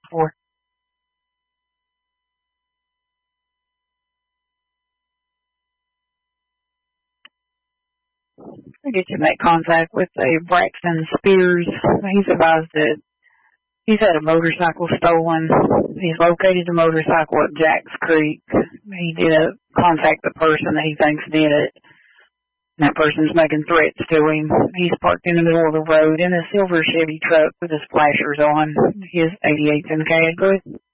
for? I get you make contact with a Braxton Spears. He's advised that he's had a motorcycle stolen. He's located the motorcycle at Jacks Creek. He did contact the person that he thinks did it. And that person's making threats to him. He's parked in the middle of the road in a silver Chevy truck with his flashers on. His 88's in CAD. Good.